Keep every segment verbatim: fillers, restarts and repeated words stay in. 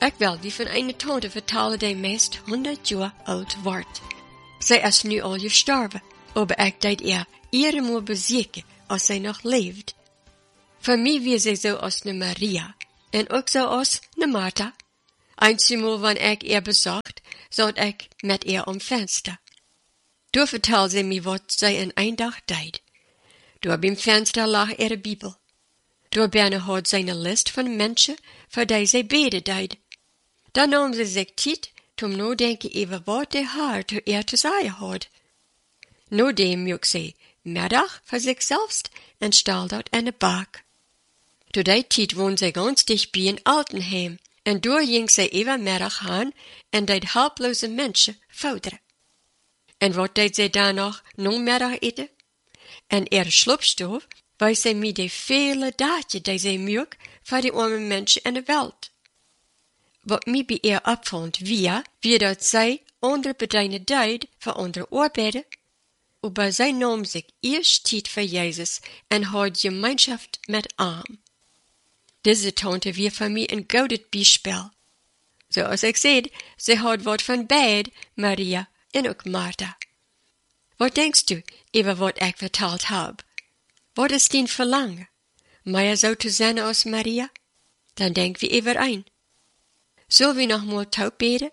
Ik wil die van een tante vertellen die meest honderd jaar oud wordt. Zij is nu al gestorven, maar ik deed er eenmaal bezeken als zij nog leeft. Voor mij wie zij zo als de Maria, en ook zo als de Martha. Eenmaal wanneer ik er bezocht, zat ik met er om venster. Toen vertelde zij mij wat zij in een dag deed. Door beim venster lag er de Bibel. Door bijna had zij een list van mensen voor die zij beden deed. Dan nam ze zich tijd om nadenken over wat de Heer te er te zeggen had. Nadem mocht zij middag voor zichzelf en stal dat in de bak. Zu die tijd woonde zij ganz dicht bij een Altenheim, en door ging zij even middag aan en deed helploze mensen voederen. En wat deed zij dan nog namiddag eten? En er slopstoof wees zij mij de vele daadje die zij mocht voor die arme mensen in de wereld. Wat mij bij er opvond, wie, wie dat zij andere bedrijven deed voor andere arbeiden, aber zij nam zich eerst tijd voor Jezus en had gemeenschap met hem. Deze tante weer voor mij een gouden bijspel. Zoals ik zei, ze had wat van beid, Maria en ook Martha. Wat denkst u over wat ik verteld heb? Wat is dien verlangen? Meer zo te zijn als Maria? Dan denk wie over een. Zullen we nog mal taub beten?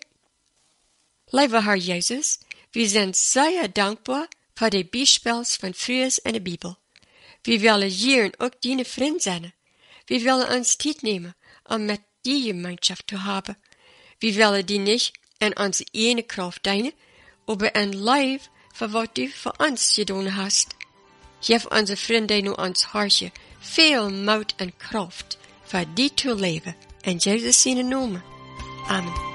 Lieve Heer Jezus, we zijn zeer dankbaar voor de bijspels van vroeger in de Bibel. We willen hier ook die vriend zijn. We willen ons tijd nemen om met die gemeenschap te hebben. We willen die niet in onze ene kracht dienen, maar in lief voor wat du voor ons gedaan hast. Geef onze vrienden nu ons hartje veel moed en kracht voor die te leven. In Jezus' naam. Amen.